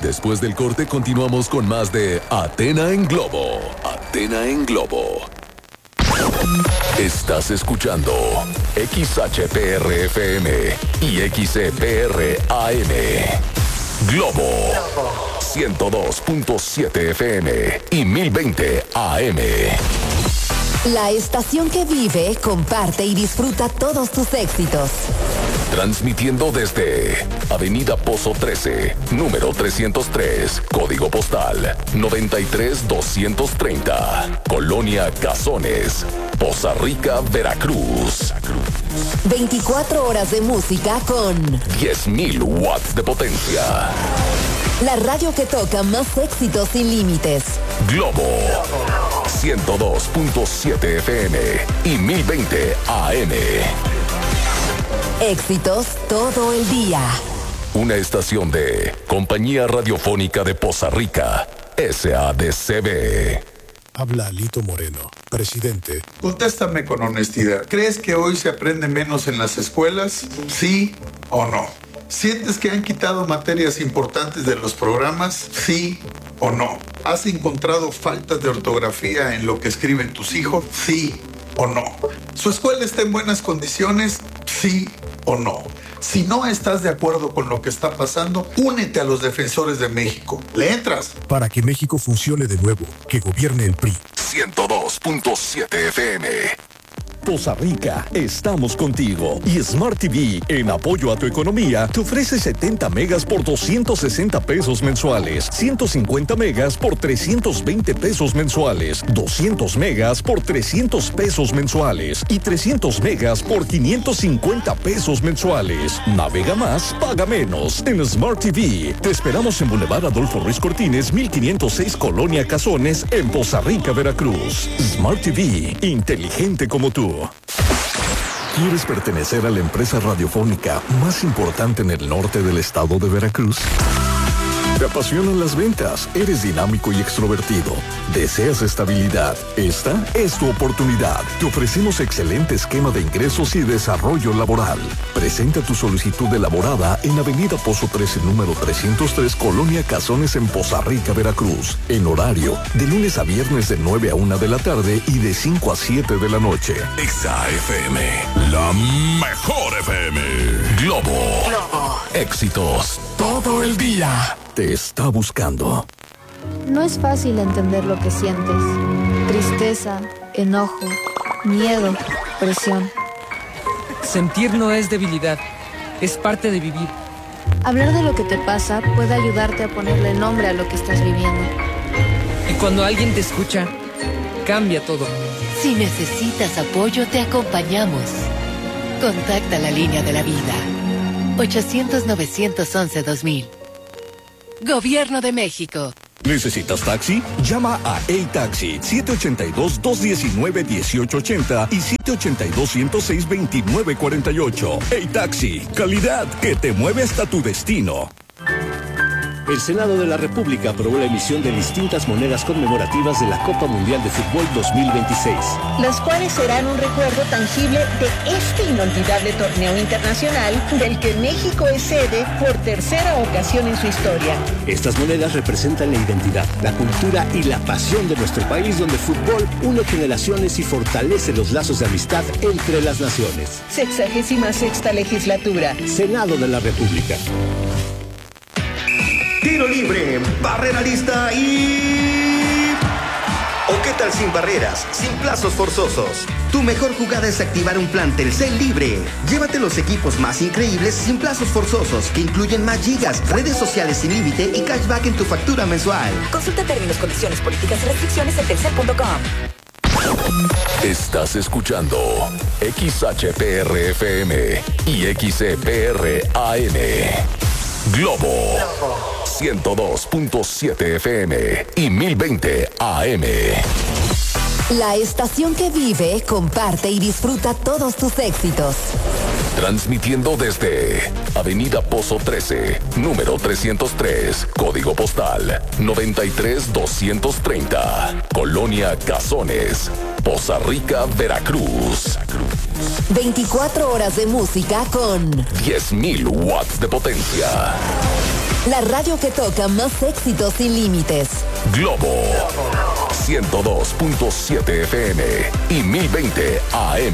Después del corte continuamos con más de Athena en Globo. Athena en Globo. Estás escuchando XHPR-FM y XEPR-AM. Globo 102.7 FM y 1020 AM. La estación que vive, comparte y disfruta todos tus éxitos. Transmitiendo desde Avenida Pozo 13, número 303, código postal 93230, Colonia Cazones, Poza Rica, Veracruz. 24 horas de música con 10.000 watts de potencia. La radio que toca más éxitos sin límites. Globo 102.7 FM y 1020 AM. Éxitos todo el día. Una estación de Compañía Radiofónica de Poza Rica, SADCB. Habla Lito Moreno, presidente. Contéstame con honestidad. ¿Crees que hoy se aprende menos en las escuelas? ¿Sí o no? ¿Sientes que han quitado materias importantes de los programas? ¿Sí o no? ¿Has encontrado faltas de ortografía en lo que escriben tus hijos? ¿Sí o no? ¿Su escuela está en buenas condiciones? ¿Sí o no? Si no estás de acuerdo con lo que está pasando, únete a los defensores de México. ¿Le entras? Para que México funcione de nuevo, que gobierne el PRI. 102.7 FM. Poza Rica, estamos contigo. Y Smart TV, en apoyo a tu economía, te ofrece 70 megas por 260 pesos mensuales, 150 megas por 320 pesos mensuales, 200 megas por 300 pesos mensuales y 300 megas por 550 pesos mensuales. Navega más, paga menos. En Smart TV, te esperamos en Boulevard Adolfo Ruiz Cortines, 1506 Colonia Cazones, en Poza Rica, Veracruz. Smart TV, inteligente como tú. ¿Quieres pertenecer a la empresa radiofónica más importante en el norte del estado de Veracruz? ¿Te apasionan las ventas? ¿Eres dinámico y extrovertido? ¿Deseas estabilidad? Esta es tu oportunidad. Te ofrecemos excelente esquema de ingresos y desarrollo laboral. Presenta tu solicitud elaborada en Avenida Pozo 13, número 303, Colonia Cazones, en Poza Rica, Veracruz. En horario de lunes a viernes de 9 a 1 de la tarde y de 5 a 7 de la noche. Exa FM, la mejor FM. Globo. Éxitos todo el día. Te está buscando. No es fácil entender lo que sientes. Tristeza, enojo, miedo, presión. Sentir no es debilidad, es parte de vivir. Hablar de lo que te pasa puede ayudarte a ponerle nombre a lo que estás viviendo. Y cuando alguien te escucha, cambia todo. Si necesitas apoyo, te acompañamos. Contacta la línea de la vida. 800-911-2000. Gobierno de México. ¿Necesitas taxi? Llama a A-Taxi 782-219-1880 y 782-106-2948. A-Taxi, calidad que te mueve hasta tu destino. El Senado de la República aprobó la emisión de distintas monedas conmemorativas de la Copa Mundial de Fútbol 2026. Las cuales serán un recuerdo tangible de este inolvidable torneo internacional del que México es sede por tercera ocasión en su historia. Estas monedas representan la identidad, la cultura y la pasión de nuestro país, donde el fútbol une generaciones y fortalece los lazos de amistad entre las naciones. 66ª legislatura. Senado de la República. Tiro libre, barrera lista y... ¿O qué tal sin barreras, sin plazos forzosos? Tu mejor jugada es activar un plan Telcel libre. Llévate los equipos más increíbles sin plazos forzosos, que incluyen más gigas, redes sociales sin límite y cashback en tu factura mensual. Consulta términos, condiciones, políticas y restricciones en telcel.com. Estás escuchando XHPR-FM y XEPR-AM. Globo 102.7 FM y 1020 AM. La estación que vive, comparte y disfruta todos tus éxitos. Transmitiendo desde Avenida Pozo 13, número 303, código postal 93230, Colonia Cazones, Poza Rica, Veracruz. 24 horas de música con 10.000 watts de potencia. La radio que toca más éxitos sin límites. Globo 102.7 FM y 1020 AM.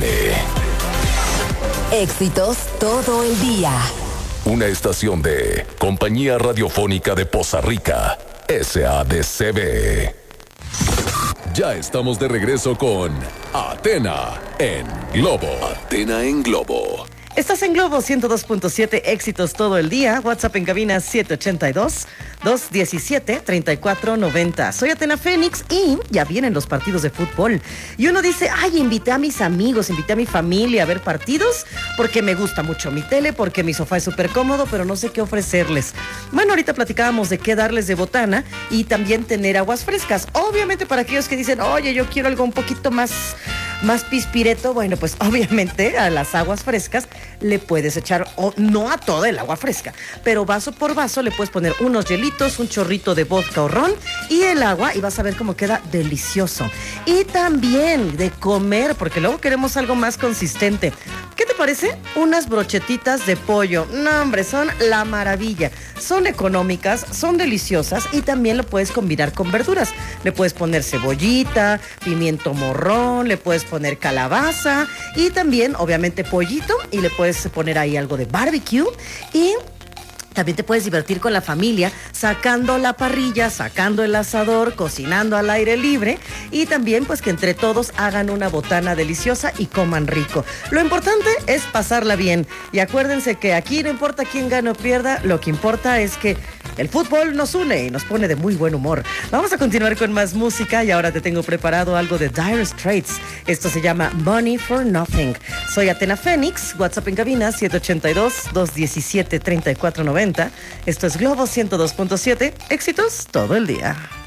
Éxitos todo el día. Una estación de Compañía Radiofónica de Poza Rica, SADCB. Ya estamos de regreso con Atena en Globo. Atena en Globo. Estás en Globo 102.7, éxitos todo el día. WhatsApp en cabina 782-217-3490. Soy Atena Fénix y ya vienen los partidos de fútbol. Y uno dice, ay, invité a mis amigos, invité a mi familia a ver partidos porque me gusta mucho mi tele, porque mi sofá es súper cómodo, pero no sé qué ofrecerles. Bueno, ahorita platicábamos de qué darles de botana y también tener aguas frescas. Obviamente para aquellos que dicen, oye, yo quiero algo un poquito más pispireto, bueno, pues obviamente a las aguas frescas le puedes echar, no a toda el agua fresca, pero vaso por vaso le puedes poner unos hielitos, un chorrito de vodka o ron y el agua y vas a ver cómo queda delicioso. Y también de comer, porque luego queremos algo más consistente. ¿Qué te parece? Unas brochetitas de pollo. No, hombre, son la maravilla. Son económicas, son deliciosas y también lo puedes combinar con verduras. Le puedes poner cebollita, pimiento morrón, le puedes poner calabaza y también, obviamente, pollito y le puedes poner ahí algo de barbecue y también te puedes divertir con la familia sacando la parrilla, sacando el asador, cocinando al aire libre y también pues que entre todos hagan una botana deliciosa y coman rico. Lo importante es pasarla bien y acuérdense que aquí no importa quién gane o pierda, lo que importa es que el fútbol nos une y nos pone de muy buen humor. Vamos a continuar con más música y ahora te tengo preparado algo de Dire Straits. Esto se llama Money for Nothing. Soy Atena Fénix, WhatsApp en cabina 782-217-3490. Esto es Globo 102.7, éxitos todo el día.